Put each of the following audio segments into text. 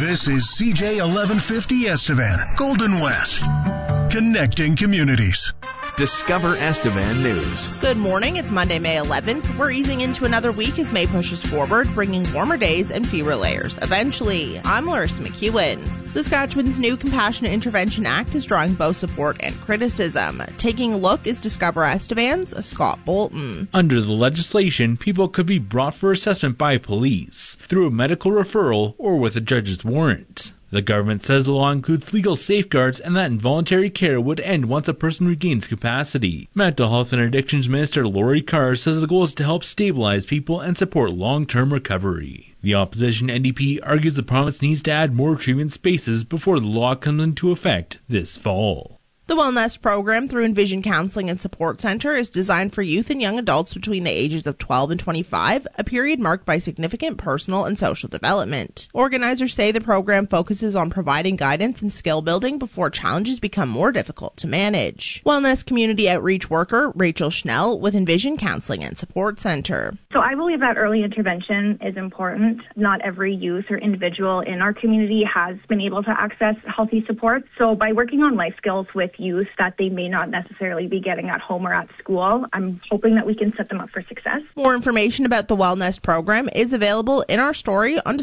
This is CJ 1150 Estevan, Golden West. Connecting communities. Discover Estevan News. Good morning. It's Monday, May 11th. We're easing into another week as May pushes forward, bringing warmer days and fewer layers. Eventually, I'm Larissa McEwen. Saskatchewan's new Compassionate Intervention Act is drawing both support and criticism. Taking a look is Discover Estevan's Scott Bolton. Under the legislation, people could be brought for assessment by police, through a medical referral, or with a judge's warrant. The government says the law includes legal safeguards and that involuntary care would end once a person regains capacity. Mental Health and Addictions Minister Lori Carr says the goal is to help stabilize people and support long-term recovery. The opposition NDP argues the province needs to add more treatment spaces before the law comes into effect this fall. The Wellness program through Envision Counseling and Support Center is designed for youth and young adults between the ages of 12 and 25, a period marked by significant personal and social development. Organizers say the program focuses on providing guidance and skill building before challenges become more difficult to manage. Wellness community outreach worker Rachel Schnell with Envision Counseling and Support Center. So I believe that early intervention is important. Not every youth or individual in our community has been able to access healthy support. So by working on life skills with youth that they may not necessarily be getting at home or at school, I'm hoping that we can set them up for success. More information about the Wellness program is available in our story on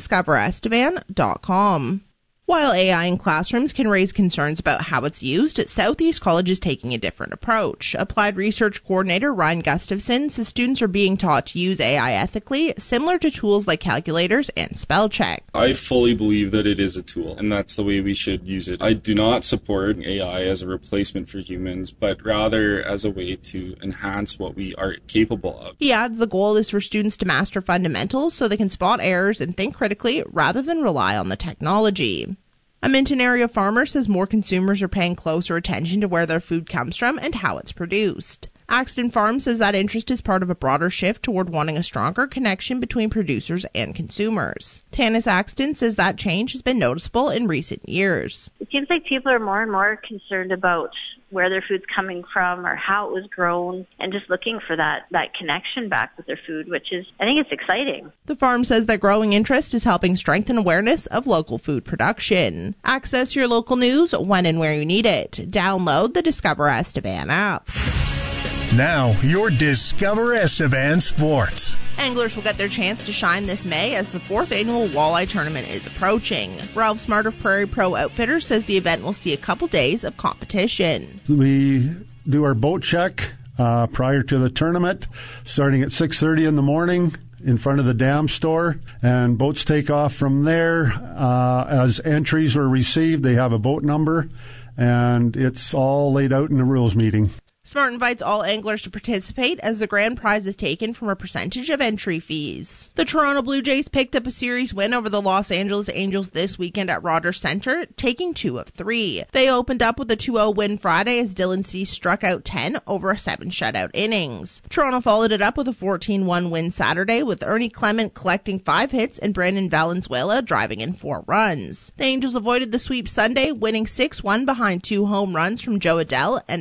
discoverestevan.com. While AI in classrooms can raise concerns about how it's used, Southeast College is taking a different approach. Applied Research Coordinator Ryan Gustafson says students are being taught to use AI ethically, similar to tools like calculators and spell check. I fully believe that it is a tool, and that's the way we should use it. I do not support AI as a replacement for humans, but rather as a way to enhance what we are capable of. He adds the goal is for students to master fundamentals so they can spot errors and think critically rather than rely on the technology. A Minton area farmer says more consumers are paying closer attention to where their food comes from and how it's produced. Axton Farm says that interest is part of a broader shift toward wanting a stronger connection between producers and consumers. Tanis Axton says that change has been noticeable in recent years. It seems like people are more and more concerned about where their food's coming from or how it was grown and just looking for that connection back with their food, which is, I think it's exciting. The farm says that growing interest is helping strengthen awareness of local food production. Access your local news when and where you need it. Download the Discover Estevan app. Now, your Discover Estevan Sports. Anglers will get their chance to shine this May as the 4th annual walleye tournament is approaching. Ralph Smart of Prairie Pro Outfitters says the event will see a couple days of competition. We do our boat check prior to the tournament, starting at 6:30 in the morning in front of the dam store, and boats take off from there. As entries are received, they have a boat number, and it's all laid out in the rules meeting. Smart invites all anglers to participate as the grand prize is taken from a percentage of entry fees. The Toronto Blue Jays picked up a series win over the Los Angeles Angels this weekend at Rogers Centre, taking 2 of 3. They opened up with a 2-0 win Friday as Dylan Cease struck out 10 over 7 shutout innings. Toronto followed it up with a 14-1 win Saturday with Ernie Clement collecting 5 hits and Brandon Valenzuela driving in 4 runs. The Angels avoided the sweep Sunday, winning 6-1 behind 2 home runs from Joe Adell and